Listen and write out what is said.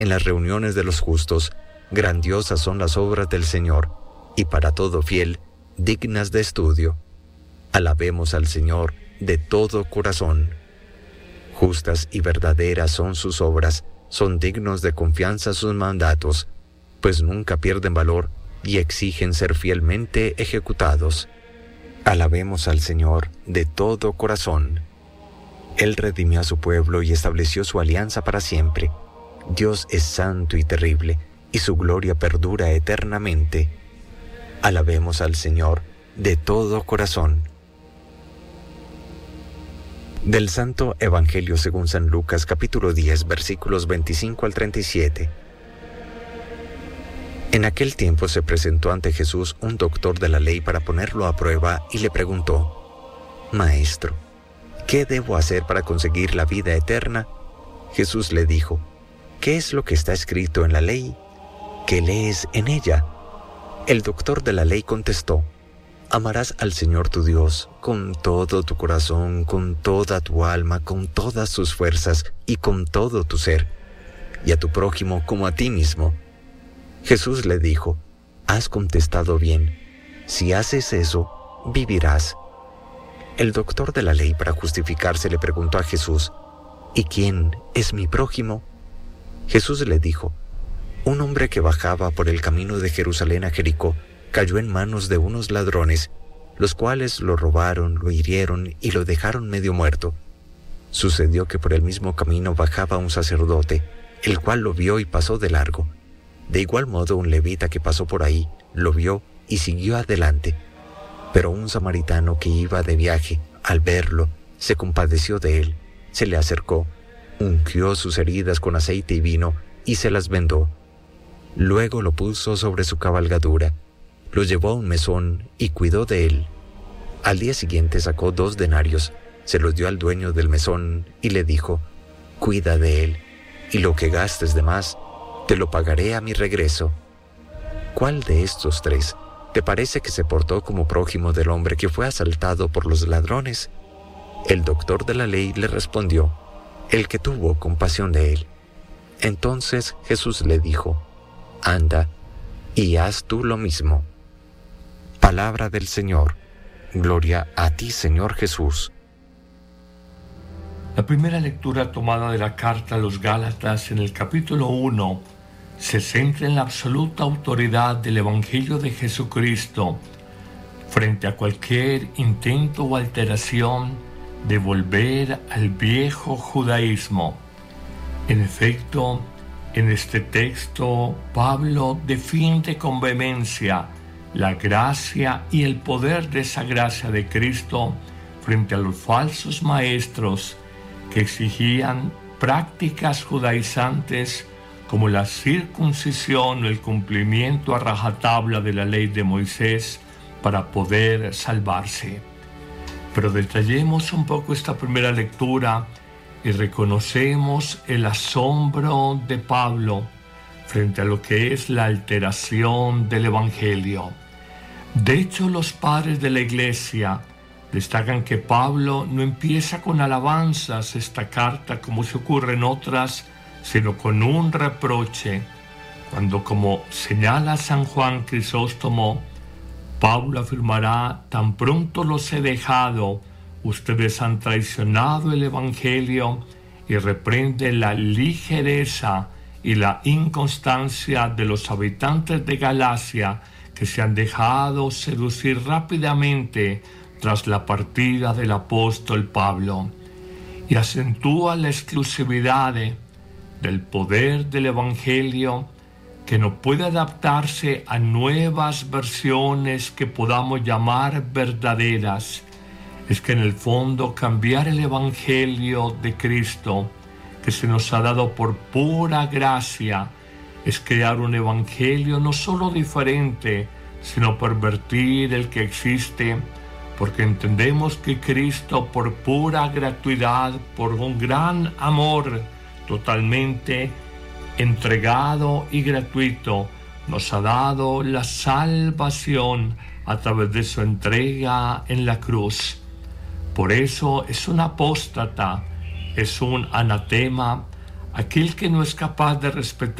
en las reuniones de los justos. Grandiosas son las obras del Señor, y para todo fiel, dignas de estudio. Alabemos al Señor de todo corazón. Justas y verdaderas son sus obras, son dignos de confianza sus mandatos, pues nunca pierden valor y exigen ser fielmente ejecutados. Alabemos al Señor de todo corazón. Él redimió a su pueblo y estableció su alianza para siempre. Dios es santo y terrible, y su gloria perdura eternamente. Alabemos al Señor de todo corazón. Del Santo Evangelio según San Lucas, capítulo 10, versículos 25 al 37. En aquel tiempo se presentó ante Jesús un doctor de la ley para ponerlo a prueba y le preguntó: «Maestro, ¿qué debo hacer para conseguir la vida eterna?». Jesús le dijo: «¿Qué es lo que está escrito en la ley? ¿Qué lees en ella?». El doctor de la ley contestó: «Amarás al Señor tu Dios con todo tu corazón, con toda tu alma, con todas tus fuerzas y con todo tu ser, y a tu prójimo como a ti mismo». Jesús le dijo: «Has contestado bien. Si haces eso, vivirás». El doctor de la ley, para justificarse, le preguntó a Jesús: «¿Y quién es mi prójimo?». Jesús le dijo: «Un hombre que bajaba por el camino de Jerusalén a Jericó cayó en manos de unos ladrones, los cuales lo robaron, lo hirieron y lo dejaron medio muerto. Sucedió que por el mismo camino bajaba un sacerdote, el cual lo vio y pasó de largo. De igual modo un levita que pasó por ahí lo vio y siguió adelante. Pero un samaritano que iba de viaje, al verlo, se compadeció de él, se le acercó, ungió sus heridas con aceite y vino y se las vendó. Luego lo puso sobre su cabalgadura, lo llevó a un mesón y cuidó de él. Al día siguiente sacó 2 denarios, se los dio al dueño del mesón y le dijo: «Cuida de él, y lo que gastes de más, te lo pagaré a mi regreso». ¿Cuál de estos 3 te parece que se portó como prójimo del hombre que fue asaltado por los ladrones? El doctor de la ley le respondió: «El que tuvo compasión de él». Entonces Jesús le dijo: «Anda, y haz tú lo mismo». Palabra del Señor. Gloria a ti, Señor Jesús. La primera lectura tomada de la carta a los Gálatas en el capítulo 1 se centra en la absoluta autoridad del Evangelio de Jesucristo frente a cualquier intento o alteración de volver al viejo judaísmo. En efecto, en este texto, Pablo defiende con vehemencia la gracia y el poder de esa gracia de Cristo frente a los falsos maestros que exigían prácticas judaizantes como la circuncisión o el cumplimiento a rajatabla de la ley de Moisés para poder salvarse. Pero detallemos un poco esta primera lectura y reconocemos el asombro de Pablo frente a lo que es la alteración del Evangelio. De hecho, los padres de la Iglesia destacan que Pablo no empieza con alabanzas esta carta como se ocurre en otras, sino con un reproche, cuando, como señala San Juan Crisóstomo, Pablo afirmará: «Tan pronto los he dejado, ustedes han traicionado el Evangelio», y reprende la ligereza y la inconstancia de los habitantes de Galacia, que se han dejado seducir rápidamente tras la partida del apóstol Pablo, y acentúa la exclusividad del poder del Evangelio, que no puede adaptarse a nuevas versiones que podamos llamar verdaderas. Es que en el fondo cambiar el Evangelio de Cristo, que se nos ha dado por pura gracia, es crear un Evangelio no solo diferente, sino pervertir el que existe, porque entendemos que Cristo, por pura gratuidad, por un gran amor totalmente entregado y gratuito, nos ha dado la salvación a través de su entrega en la cruz. Por eso es un apóstata, es un anatema Aquel que no es capaz de respetar